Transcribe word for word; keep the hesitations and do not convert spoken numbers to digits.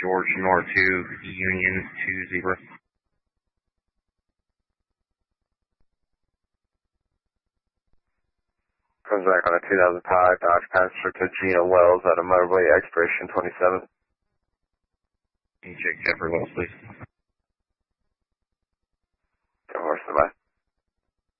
George Nor two, Union two zero. Comes back on a two thousand five Dodge Passenger to Gina Wells at a motorway expiration twenty-seven. Can you check Jeffrey Wells, please?